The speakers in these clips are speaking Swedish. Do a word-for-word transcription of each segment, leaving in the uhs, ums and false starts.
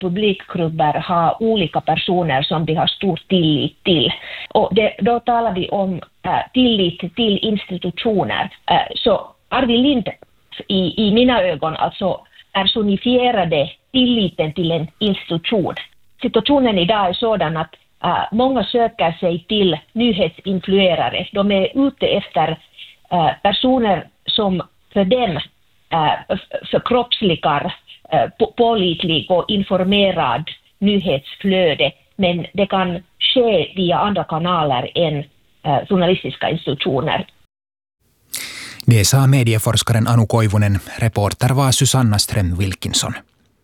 publikgrupper har olika personer som de har stor tillit till. Och det, då talar vi om äh, tillit till institutioner. Äh, så Arvid Lind i, i mina ögon alltså personifierade tilliten till en institution. Situationen idag är sådan att äh, många söker sig till nyhetsinfluerare. De är ute efter äh, personer som för dem äh, förkroppsligar äh, pålitlig och informerad nyhetsflöde, men det kan ske via andra kanaler än äh, journalistiska institutioner. Det sa medieforskaren Anu Koivunen. Reporter var Susanna Ström-Wilkinson.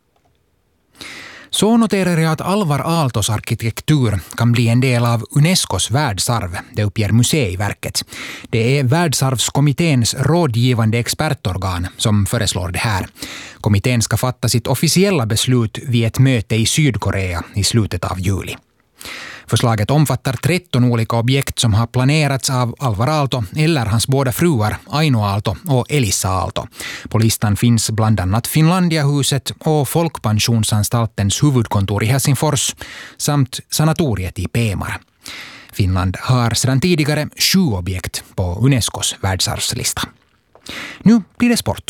Så noterar jag att Alvar Aaltos arkitektur kan bli en del av Unescos världsarv, det uppger Museiverket. Det är Världsarvskommitténs rådgivande expertorgan som föreslår det här. Kommittén ska fatta sitt officiella beslut vid ett möte i Sydkorea i slutet av juli. Förslaget omfattar tretton olika objekt som har planerats av Alvar Aalto eller hans båda fruar Aino Aalto och Elissa Aalto. På listan finns bland annat Finlandiahuset och Folkpensionsanstaltens huvudkontor i Helsingfors samt sanatoriet i Pemar. Finland har sedan tidigare sju objekt på Unescos världsarvslista. Nu blir det sport.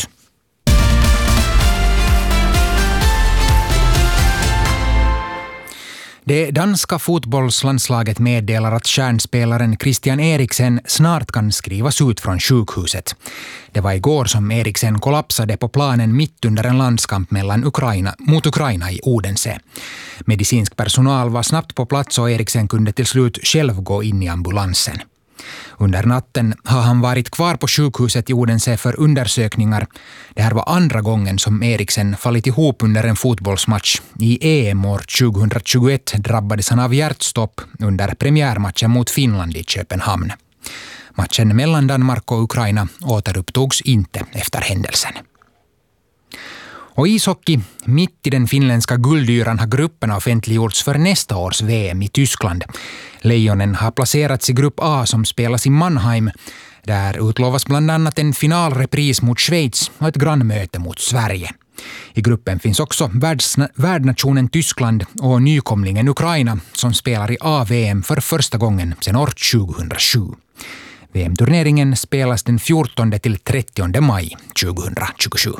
Det danska fotbollslandslaget meddelar att stjärnspelaren Christian Eriksen snart kan skrivas ut från sjukhuset. Det var igår som Eriksen kollapsade på planen mitt under en landskamp mellan Ukraina, mot Ukraina i Odense. Medicinsk personal var snabbt på plats och Eriksen kunde till slut själv gå in i ambulansen. Under natten har han varit kvar på sjukhuset i Odense för undersökningar. Det här var andra gången som Eriksen fallit ihop under en fotbollsmatch. I E M år tjugohundratjugoett drabbades han av hjärtstopp under premiärmatchen mot Finland i Köpenhamn. Matchen mellan Danmark och Ukraina återupptogs inte efter händelsen. Och ishockey, mitt i den finländska guldyran har grupperna offentliggjorts för nästa års V M i Tyskland. Lejonen har placerats i grupp A som spelas i Mannheim. Där utlovas bland annat en finalrepris mot Schweiz och ett grannmöte mot Sverige. I gruppen finns också världsna- värdnationen Tyskland och nykomlingen Ukraina som spelar i A V M för första gången sedan år tjugohundrasju. V M-turneringen spelas den fjortonde till trettionde maj tjugohundratjugosju.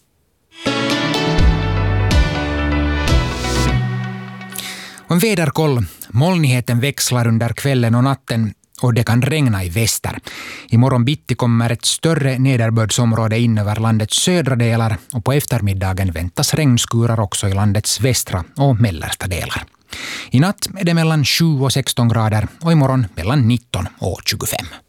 Och en väderkoll. Molnigheten växlar under kvällen och natten och det kan regna i väster. Imorgon bitti kommer ett större nederbördsområde in över landets södra delar och på eftermiddagen väntas regnskurar också i landets västra och mellersta delar. I natt är det mellan sju och sexton grader och imorgon mellan nitton och tjugofem.